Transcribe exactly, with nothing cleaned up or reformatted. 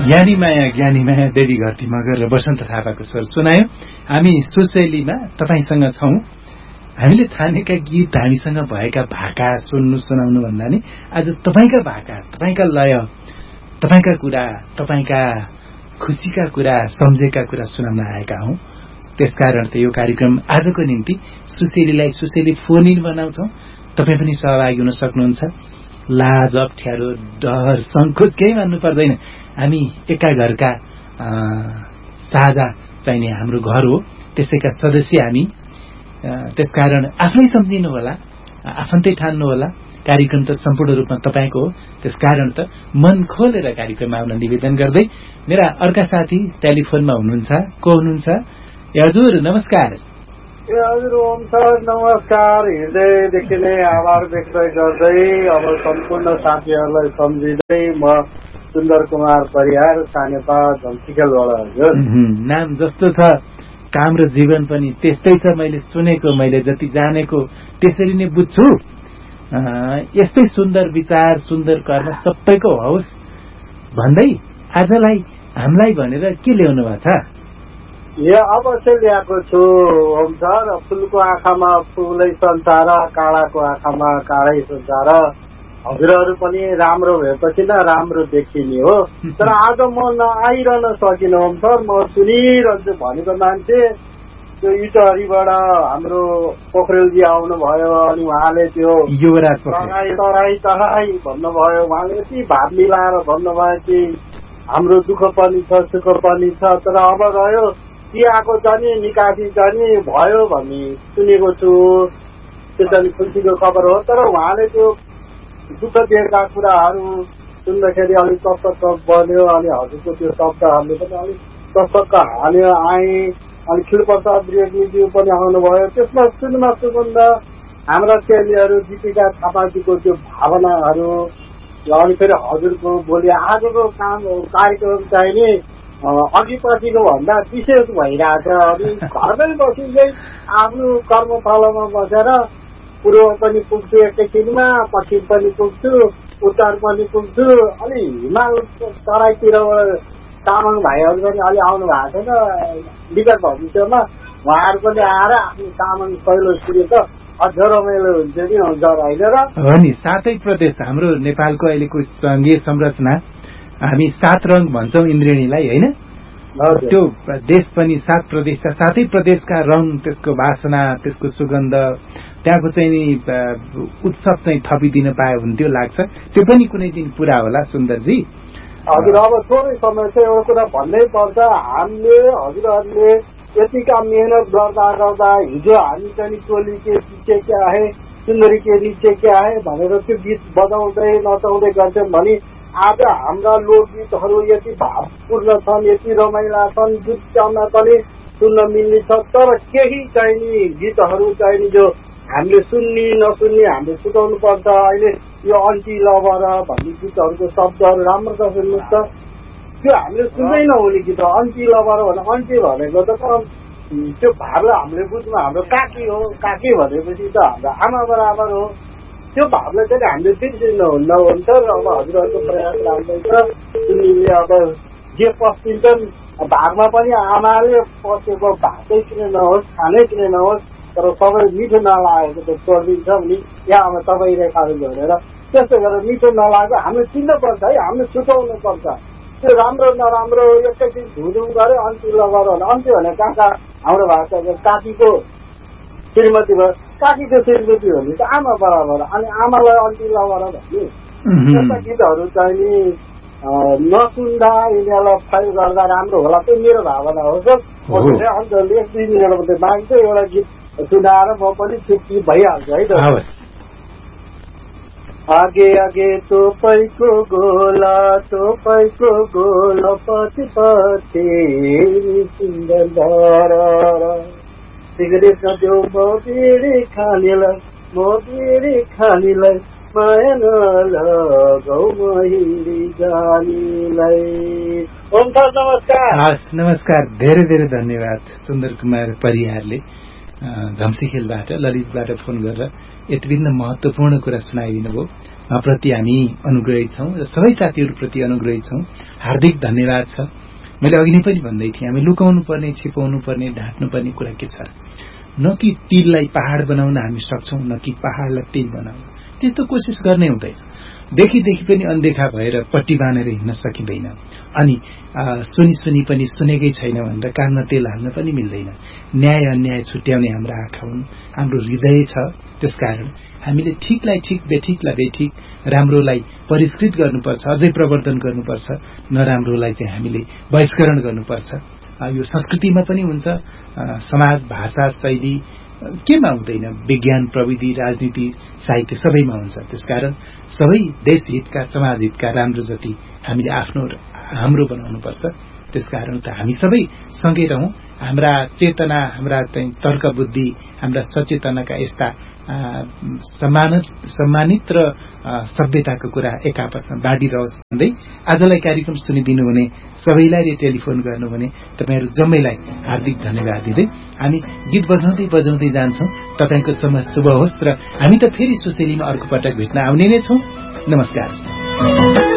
ज्ञानी माया ज्ञानी माया देवी घरती मगर र वसन्त थापाको स्वर सुनायो। हामी सुशैलीमा तपाईसँग छौं। हामीले छानेका गीत हामीसँग भएका भाका सुन्नु सुनाउनु भन्दा नि आज तपाईका भाका, तपाईका लय, तपाईका कुरा, तपाईका खुसीका कुरा, सम्झेका कुरा सुनाउन आएका हौं। त्यसकारण त यो कार्यक्रम आजको निम्ति सुशेलीलाई सुशेली फोन इन बनाउँछौं। तपाई पनि सहभागी हुन सक्नुहुन्छ। लाज, अप्ठ्यारो, डर, संकोच केही मान्नु पर्दैन। हामी एका घरका साझा चाहिने हाम्रो घर हो, त्यसैका सदस्य हामी। त्यसकारण आफै सम्झिनु होला, आफन्तै ठान्नु होला। कार्यक्रम त सम्पूर्ण रूपमा तपाईको हो, त्यसकारण त मन खोलेर कार्यक्रममा आउन निवेदन गर्दै मेरा अर्का साथी टेलिफोनमा हुनुहुन्छ। को हुनुहुन्छ? हजुर नमस्कार। ए हजुर ओम सर नमस्कार। हृदयदेखि नै आभार व्यक्त गर्दै अब सम्पूर्ण साथीहरूलाई सम्झिँदै म सुन्दर कुमार परियार सानेपा झम्सीखेलबाट। हजुर नाम जस्तो छ काम र जीवन पनि त्यस्तै छ। मैले सुनेको, मैले जति जानेको त्यसरी नै बुझ्छु। यस्तै सुन्दर विचार, सुन्दर कर्म सबैको होस् भन्दै आजलाई हामीलाई भनेर के ल्याउनु भएको छ? ए अवश्य ल्याएको छु ओम सर। फुलको आँखामा फुलै संसार, काँडाको आँखामा काँडै संसार। हजुरहरू पनि राम्रो भएपछि न राम्रो देखिने हो। तर आज म नआइरहन सकिनँ ओम सर। म सुनिरहन्छु भनेको मान्छे त्यो इटहरीबाट हाम्रो पोखरेलजी आउनुभयो, अनि उहाँले त्यो तराई तराई तराई भन्नुभयो। उहाँले यति भाव मिलाएर भन्नुभयो कि हाम्रो दुःख पनि छ, सुख पनि छ, तर अब रह्यो चियाको जाने निकासी जाने भयो भन्ने सुनेको छु। त्यो चाहिँ खुसीको खबर हो। तर उहाँले त्यो दुःख दिएका कुराहरू सुन्दाखेरि अलिक तत्तक बन्यो। अनि हजुरको त्यो शब्दहरूले पनि अलिक तत्तक हाल्यो आए। अनि खिलप्रसाद रेग्मीज्यू पनि आउनुभयो। त्यसमा सुनमा सुगन्ध हाम्रा चेलीहरू दीपिका थापाजीको त्यो भावनाहरू। अनि फेरि हजुरको भोलि आजको काम कार्यक्रम चाहिने अघि पछिको भन्दा विशेष भइरहेछ। अनि घरमै बसिँदै आफ्नो कर्मथलोमा बसेर पूर्व पनि पुग्छु एकैछिनमा, पश्चिम पनि पुग्छु, उत्तर पनि पुग्छु। अलि हिमाल तराईतिरबाट तामाङ भाइहरू पनि अलि आउनु भएको छैन विगत भविष्यमा। उहाँहरू पनि आएर आफ्नो तामाङ पहिलो सुरु त अझ रमाइलो हुन्छ नि हुन्छ होइन र? हो नि। सातै प्रदेश हाम्रो नेपालको अहिलेको सङ्घीय संरचना हामी सात रङ भन्छौँ इन्द्रेणीलाई, होइन? त्यो देश पनि सात प्रदेश छ। सातै प्रदेशका रङ, त्यसको वासना, त्यसको सुगन्ध, त्यहाँको चाहिँ नि उत्सव चाहिँ थपिदिन पाए हुन्थ्यो लाग्छ। त्यो पनि कुनै दिन पुरा होला सुन्दरजी। हजुर अब थोरै समय चाहिँ एउटा कुरा भन्नै पर्छ। हामीले हजुरहरूले यतिका मेहनत गर्दा गर्दा हिजो हामी चाहिँ टोली के पीछे क्या है, सुन्दरी के नीचे क्या है भनेर त्यो गीत बजाउँदै नचाउँदै गर्थ्यौँ भने आज हाम्रा लोकगीतहरू यति भावपूर्ण छन्, यति रमाइला छन्, जुत्याउन पनि सुन्न मिल्ने छ। तर केही चाहिने गीतहरू चाहिने जो हामीले सुन्ने नसुन्ने हामीले छुटाउनु पर्छ। अहिले यो अन्टी लभर भन्ने गीतहरूको शब्दहरू राम्रो छ सुन्नुहोस् त। त्यो हामीले सुन्दै नहुने गीत हो अन्टी लभर भने। अन्टी भनेको त त्यो भावलाई हामीले बुझ्नु हाम्रो काकी हो। काकी भनेपछि त हाम्रो आमा बराबर हो। त्यो भावलाई चाहिँ हामीले बिर्सिनु हुन्छ। अब हजुरहरूको प्रयास राम्रै छ। सुन्नेले अब जे पस्दिन्छन् भागमा पनि आमाले पसेको भातै किन नहोस्, खानै किन नहोस्, तर सबै मिठो नलागेको त छोडिदिन्छ भने यहाँ अब तपाईँ रेखाहरू भनेर त्यस्तो गरेर मिठो नलाग्यो हामीले चिन्नुपर्छ है, हामीले छुटाउनु पर्छ। त्यो राम्रो नराम्रो एकैछिन धुधुम गऱ्यो अन्ति लगाएर भने अन्ति भने कहाँ कहाँ हाम्रो भाषाको काकीको श्रीमती भयो, काकीको श्रीमती हो भने त आमा बराबर। अनि आमालाई अन्ति लगाएर भन्ने त्यस्ता गीतहरू चाहिँ नसुन्दा यिनीहरूलाई फाइल गर्दा राम्रो होला। त्यो मेरो भावना हो सर। अन्त एक दुई मिनट मात्रै माग्छ, एउटा गीत सुनाएर म पनि छुट्टी भइहाल्छ है त। आगे आगे तोपैको गोला, तोपैको गोला पछि पछि सुन्दर धर सिगरेट नदेऊ म बिडी खानेलाई, म बिडी खानेलाई माया नलगाऊ महिरी जानीलाई। ओम सर नमस्कार। हस् नमस्कार। धेरै धेरै धन्यवाद सुन्दर कुमार परियारले झम्सीखेलबाट ललितबाट फोन गरेर यति बिघ्न महत्त्वपूर्ण कुरा सुनाइदिनु भयो। प्रति हामी अनुग्रही छौं र सबै साथीहरूप्रति अनुग्रही छौं। हार्दिक धन्यवाद छ। मैले अघि नै पनि भन्दै थिएँ, हामी लुकाउनु पर्ने, छिपाउनु पर्ने, ढाँट्नु पर्ने कुरा के छ र? न कि तिललाई पहाड बनाउन हामी सक्छौं, न कि पहाडलाई तिल बनाउन। त्यस्तो कोसिस गर्नै हुँदैन। देखिदेखि पनि अनदेखा भएर पट्टी बाँधेर हिँड्न सकिँदैन। अनि सुनी सुनी पनि सुनेकै छैन भनेर कानमा तेल हाल्न पनि मिल्दैन। न्याय अन्याय छुट्याउने हाम्रा आँखा हुन्, हाम्रो हृदय छ। त्यसकारण हामीले ठिकलाई ठिक, बेठिकलाई बेठिक, राम्रोलाई परिष्कृत गर्नुपर्छ, अझै प्रवर्धन गर्नुपर्छ, नराम्रोलाई चाहिँ हामीले बहिष्करण गर्नुपर्छ। यो संस्कृतिमा पनि हुन्छ, समाज, भाषा, शैली केमा हुँदैन? विज्ञान, प्रविधि, राजनीति, साहित्य सबैमा हुन्छ। त्यसकारण सबै देश हितका, समाज हितका राम्रो जति हामीले आफ्नो हाम्रो बनाउनुपर्छ। त्यसकारण त हामी सबै सँगै रहौं। हाम्रा चेतना, हाम्रा चाहिँ तर्क बुद्धि, हाम्रा सचेतनाका यस्ता सम्मानित सम्मानित र सभ्यताको कुरा एक आपसमा बाँडिरहोस् भन्दै आजलाई कार्यक्रम सुनिदिनु हुने सबैलाई टेलिफोन गर्नु भने तपाईहरू जम्मैलाई हार्दिक धन्यवाद दिँदै हामी गीत बजाउँदै बजाउँदै जान्छौं। तपाईको समय शुभ होस् र हामी त फेरि सुसेलीमा अर्को पटक भेट्न आउने नै छौं। नमस्कार।